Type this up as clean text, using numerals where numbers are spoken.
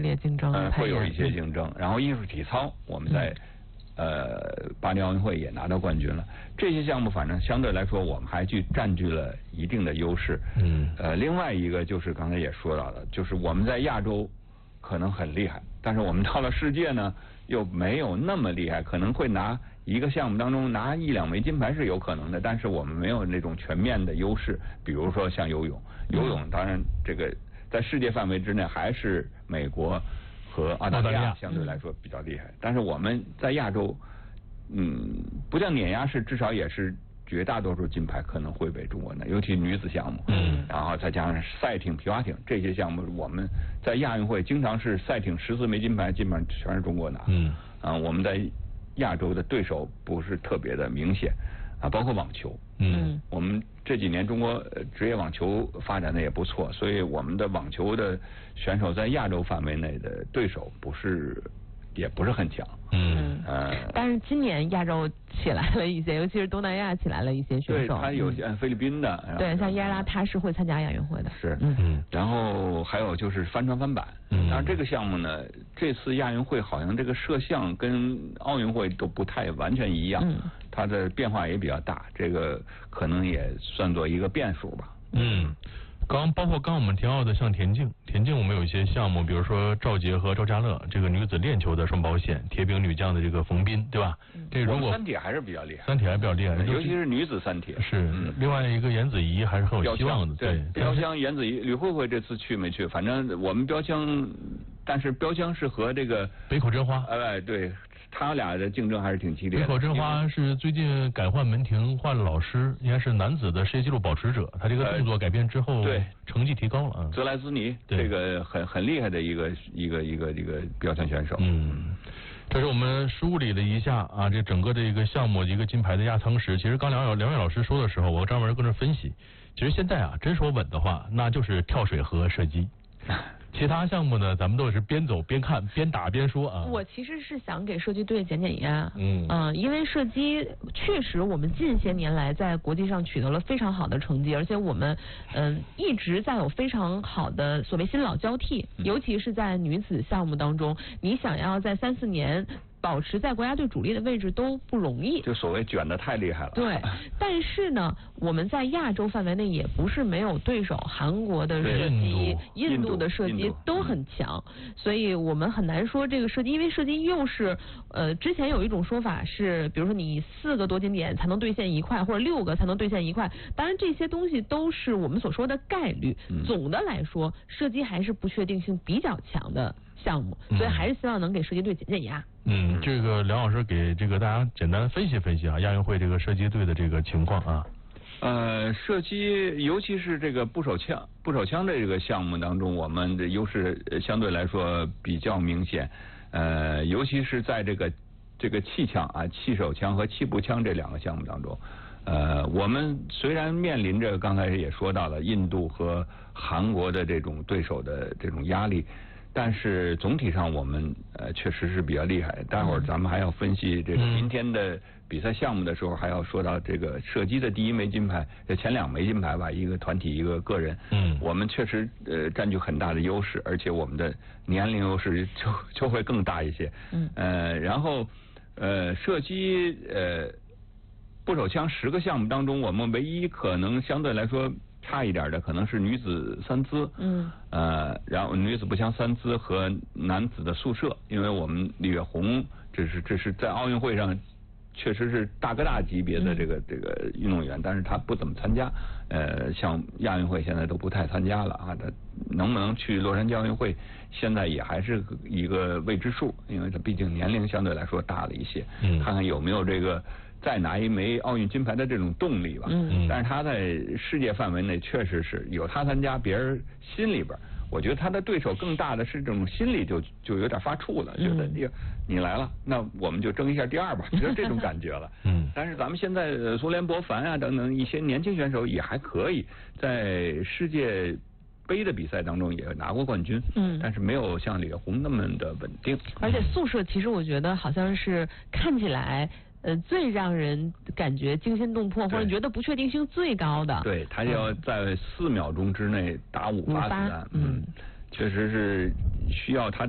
烈竞争， 会有一些竞争。然后艺术体操，我们在巴黎奥运会也拿到冠军了。这些项目反正相对来说，我们还占据了一定的优势。另外一个就是刚才也说到了，就是我们在亚洲可能很厉害，但是我们到了世界呢又没有那么厉害，可能会拿一个项目当中拿1、2枚金牌是有可能的，但是我们没有那种全面的优势。比如说像游泳，游泳当然这个在世界范围之内还是美国和澳大利亚相对来说比较厉害，但是我们在亚洲，不叫碾压式，至少也是绝大多数金牌可能会被中国拿，尤其女子项目，然后再加上赛艇、皮划艇这些项目，我们在亚运会经常是赛艇14枚金牌，基本上全是中国拿。我们在亚洲的对手不是特别的明显啊，包括网球。我们这几年中国职业网球发展的也不错，所以我们的网球的选手在亚洲范围内的对手也不是很强。 但是今年亚洲起来了一些，尤其是东南亚起来了一些选手。 对，他有菲律宾的。 对，像伊埃拉他是会参加亚运会的。 是。然后还有就是帆船翻板。当然这个项目呢，这次亚运会好像这个摄像跟奥运会都不太完全一样。它的变化也比较大，这个可能也算作一个变数吧。 包括刚我们提到的像田径我们有一些项目，比如说赵洁和赵家乐这个女子链球的双保险，铁饼女将的这个冯彬，对吧？这如果三铁还是比较厉害， 尤其是女子三铁。 是。另外一个严子怡还是很有希望的。 对，标枪严子怡，吕慧慧这次去没去？反正我们标枪，但是标枪是和这个北口真花。 对。他俩的竞争还是挺激烈的。 北口真花是最近改换门庭，换了老师，应该是男子的世界纪录保持者。他这个动作改变之后， 对成绩提高了。 泽莱兹尼，这个很厉害的一个标枪选手。 这是我们梳理了一下啊，这整个的一个项目一个金牌的压舱石。其实刚两位老师说的时候，我专门跟着分析。其实现在啊，真说稳的话，那就是跳水和射击。其他项目呢，咱们都是边走边看边打边说啊。 我其实是想给射击队减压。因为射击确实我们近些年来在国际上取得了非常好的成绩，而且我们一直在有非常好的所谓新老交替，尤其是在女子项目当中，你想要在3、4年保持在国家队主力的位置都不容易， 就所谓卷得太厉害了。 对，但是呢，我们在亚洲范围内也不是没有对手，韩国的射击、印度的射击都很强，所以我们很难说这个射击，因为射击又是之前有一种说法是，比如说你4个夺金点才能兑现1块，或者6个才能兑现1块，当然这些东西都是我们所说的概率。总的来说，射击还是不确定性比较强的项目，所以还是希望能给射击队减压。 这个梁老师给这个大家简单分析分析啊，亚运会这个射击队的这个情况啊。 射击尤其是这个步手枪这个项目当中，我们的优势相对来说比较明显。尤其是在这个气枪啊、气手枪和气步枪这2个项目当中，我们虽然面临着刚才也说到了印度和韩国的这种对手的这种压力。但是总体上我们确实是比较厉害。待会儿咱们还要分析这个今天的比赛项目的时候，还要说到这个射击的第1枚金牌，前2枚金牌吧，一个团体一个个人。我们确实占据很大的优势，而且我们的年龄优势就会更大一些。然后射击步手枪10个项目当中，我们唯一可能相对来说差一点的可能是女子3姿，然后女子步枪3姿和男子的速射，因为我们李月红这是在奥运会上确实是大哥大级别的这个运动员，但是他不怎么参加，像亚运会现在都不太参加了啊，他能不能去洛杉矶奥运会，现在也还是一个未知数，因为他毕竟年龄相对来说大了一些，看看有没有这个再拿1枚奥运金牌的这种动力吧。但是他在世界范围内确实是有他参加，别人心里边，我觉得他的对手更大的是这种心理就有点发怵了，觉得你来了，那我们就争一下第2吧，就是这种感觉了。但是咱们现在苏联博凡啊等等一些年轻选手也还可以，在世界杯的比赛当中也拿过冠军，但是没有像李月红那么的稳定。 而且速射其实我觉得好像是看起来最让人感觉惊心动魄，或者觉得不确定性最高的。 对，他要在4秒钟之内打5发子弹，确实是需要他